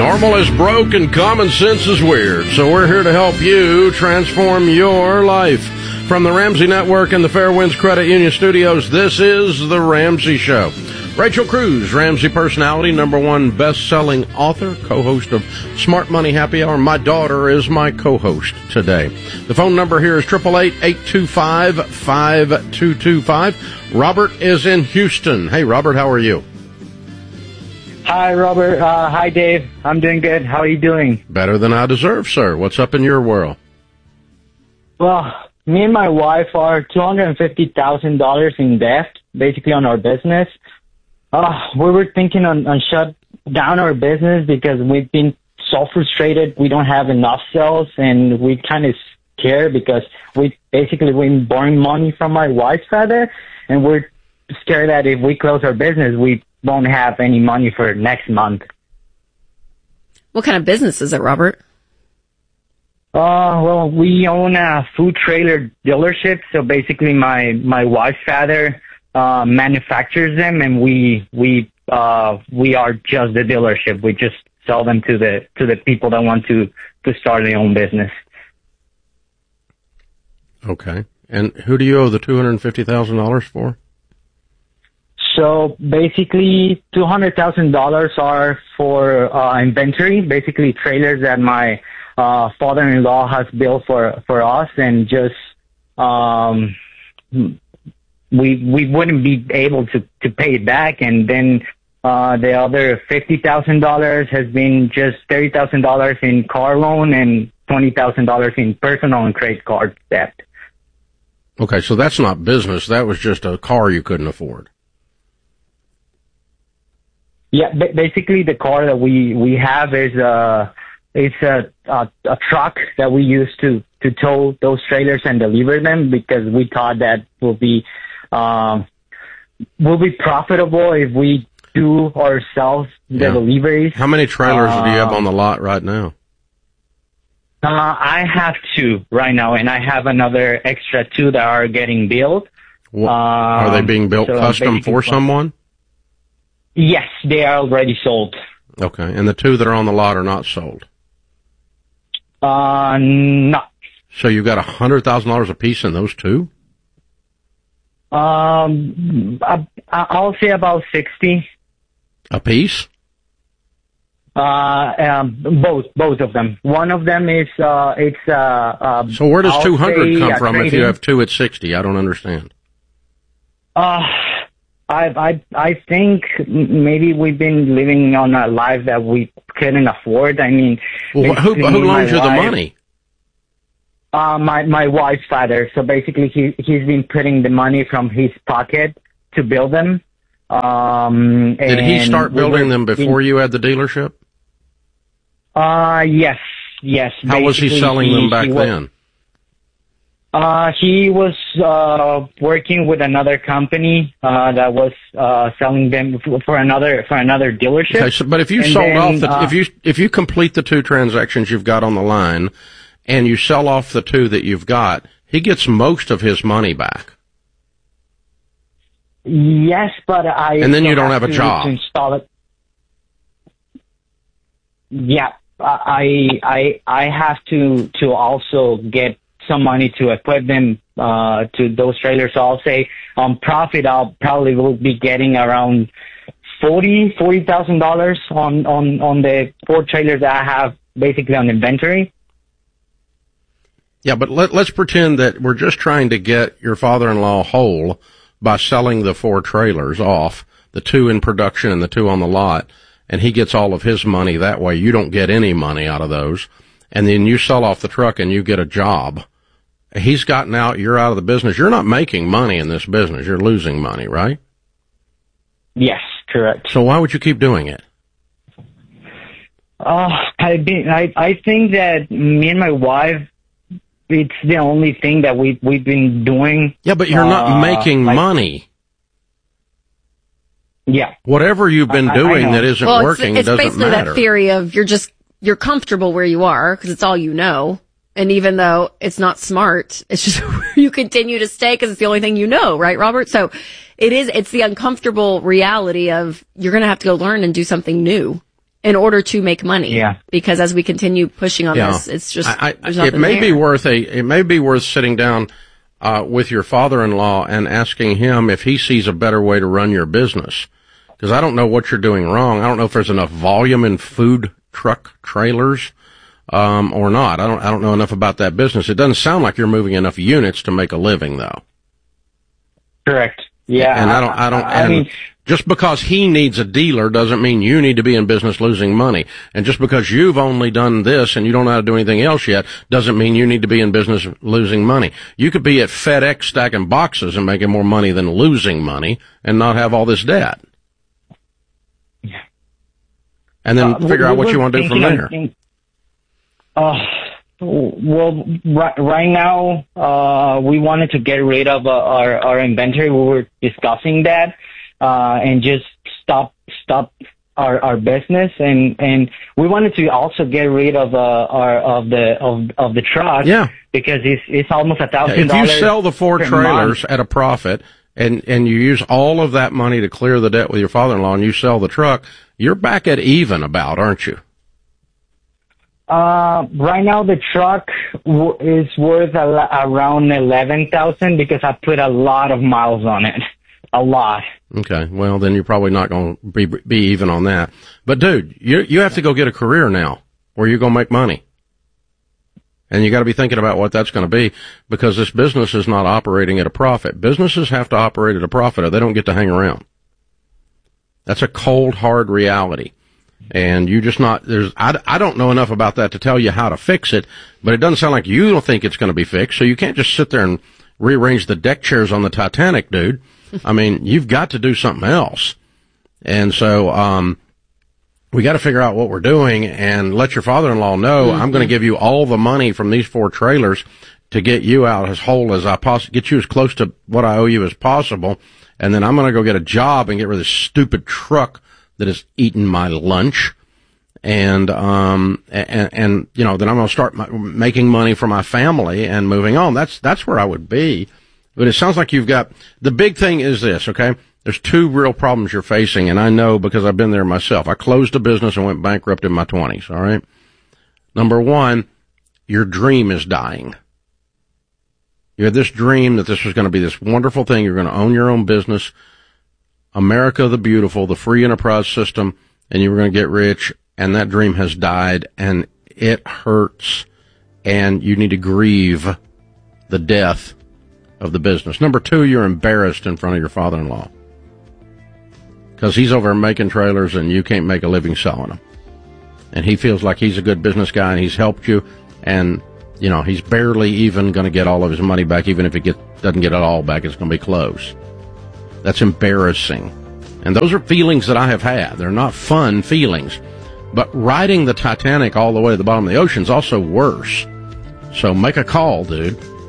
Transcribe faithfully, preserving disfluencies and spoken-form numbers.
Normal is broke and common sense is weird, so we're here to help you transform your life. From the Ramsey Network and the Fairwinds Credit Union Studios, this is The Ramsey Show. Rachel Cruz, Ramsey personality, number one best-selling author, co-host of Smart Money Happy Hour. My daughter is my co-host today. The phone number here is eight eight eight, eight two five, five two two five. Robert is in Houston. Hey, Robert, how are you? Hi, Robert. Uh, hi, Dave. I'm doing good. How are you doing? Better than I deserve, sir. What's up in your world? Well, me and my wife are two hundred fifty thousand dollars in debt, basically on our business. Uh, we were thinking on, on shut down our business because we've been so frustrated. We don't have enough sales, and we kind of scared because we basically we've been borrowing money from my wife's father, and we're scared that if we close our business, we won't have any money for next month. What kind of business is it, Robert? Uh, well, we own a food trailer dealership. So basically my, my wife's father, uh, manufactures them, and we, we, uh, we are just the dealership. We just sell them to the, to the people that want to, to start their own business. Okay. And who do you owe the two hundred fifty thousand dollars for? So basically, two hundred thousand dollars are for uh, inventory, basically trailers that my uh, father-in-law has built for, for us, and just um, we we wouldn't be able to, to pay it back. And then uh, the other fifty thousand dollars has been just thirty thousand dollars in car loan and twenty thousand dollars in personal and credit card debt. Okay, so that's not business. That was just a car you couldn't afford. Yeah, basically the car that we, we have is a, it's a, a, a truck that we use to, to tow those trailers and deliver them, because we thought that will be, um, will be profitable if we do ourselves the yeah. deliveries. How many trailers uh, do you have on the lot right now? Uh, I have two right now, and I have another extra two that are getting built. Well, um, are they being built so custom for someone? Yes, they are already sold. Okay, and the two that are on the lot are not sold? Uh, no. So you've got one hundred thousand dollars a piece in those two? Um, I, I'll say about sixty. A piece? Uh, um, both, both of them. One of them is, uh, it's, uh, uh So where does I'll two hundred come from trading. If you have two at sixty? I don't understand. Uh, I, I, I think maybe we've been living on a life that we couldn't afford. I mean, well, who, who loans you the money? Uh, my, my wife's father. So basically he, he's been putting the money from his pocket to build them. Um, Did he start building them before in, you had the dealership? Uh, yes, yes. How was he selling he, them back he was, then? Uh, he was, uh, working with another company, uh, that was, uh, selling them for another, for another dealership. Okay, so, but if you and sold then, off the, uh, if you, if you complete the two transactions you've got on the line and you sell off the two that you've got, he gets most of his money back. Yes, but I... And then you don't have, have a to, job. To install it. Yeah, I, I, I have to, to also get some money to equip them, uh, to those trailers. So I'll say on profit, I'll probably will be getting around forty, forty thousand dollars on, on, on the four trailers that I have basically on inventory. Yeah, but let, let's pretend that we're just trying to get your father-in-law whole by selling the four trailers off, the two in production and the two on the lot, and he gets all of his money that way. You don't get any money out of those. And then you sell off the truck and you get a job. He's gotten out, you're out of the business. You're not making money in this business. You're losing money, right? Yes, correct. So why would you keep doing it? Uh, I, be, I, I think that me and my wife, it's the only thing that we, we've been doing. Yeah, but you're not uh, making like, money. Yeah. Whatever you've been I, doing I that isn't well, working it's, it's doesn't basically matter. That theory of you're just, you're comfortable where you are because it's all you know. And even though it's not smart, it's just you continue to stay because it's the only thing you know, right, Robert? So it is, it's the uncomfortable reality of you're going to have to go learn and do something new. in order to make money. Yeah. Because as we continue pushing on Yeah. this, it's just, I, I, there's it nothing may there. be worth a, it may be worth sitting down, uh, with your father-in-law and asking him if he sees a better way to run your business. Because I don't know what you're doing wrong. I don't know if there's enough volume in food truck trailers, um, or not. I don't, I don't know enough about that business. It doesn't sound like you're moving enough units to make a living, though. Correct. Yeah. And I don't, I don't, I, I and mean, just because he needs a dealer doesn't mean you need to be in business losing money. And just because you've only done this and you don't know how to do anything else yet doesn't mean you need to be in business losing money. You could be at FedEx stacking boxes and making more money than losing money and not have all this debt. Yeah. And then uh, figure we out what were you want to do from thinking there. of think- Uh, well, right, right now, uh, we wanted to get rid of uh, our, our inventory. We were discussing that, uh, and just stop, stop our, our business. And, and we wanted to also get rid of, uh, our, of the, of, of the truck. Yeah. Because it's, it's almost a thousand If dollars. you sell the four per trailers month. at a profit and, and you use all of that money to clear the debt with your father-in-law and you sell the truck, you're back at even about, aren't you? Uh, right now the truck w- is worth a, around eleven thousand because I put a lot of miles on it. A lot. Okay, well, then you're probably not going to be, be even on that. But, dude, you you have to go get a career now where you're going to make money. And you got to be thinking about what that's going to be because this business is not operating at a profit. Businesses have to operate at a profit or they don't get to hang around. That's a cold, hard reality. And you just not, there's, I, I don't know enough about that to tell you how to fix it, but it doesn't sound like you don't think it's going to be fixed, so you can't just sit there and rearrange the deck chairs on the Titanic, dude. I mean, you've got to do something else. And so, um, we got to figure out what we're doing and let your father-in-law know mm-hmm. I'm going to give you all the money from these four trailers to get you out as whole as I possibly, get you as close to what I owe you as possible. And then I'm going to go get a job and get rid of this stupid truck that is eating my lunch. And, um, and, and, you know, then I'm going to start my, making money for my family and moving on. That's, that's where I would be. But it sounds like you've got, the big thing is this, okay? There's two real problems you're facing, and I know because I've been there myself. I closed a business and went bankrupt in my twenties, all right? Number one, your dream is dying. You had this dream that this was going to be this wonderful thing. You're going to own your own business, America the Beautiful, the free enterprise system, and you were going to get rich, and that dream has died, and it hurts, and you need to grieve the death of the business. Number two, you're embarrassed in front of your father-in-law because he's over making trailers and you can't make a living selling them. And he feels like he's a good business guy and he's helped you, and, you know, he's barely even going to get all of his money back. Even if he get, doesn't get it all back, it's going to be close. That's embarrassing. And those are feelings that I have had. They're not fun feelings. But riding the Titanic all the way to the bottom of the ocean is also worse. So make a call, dude.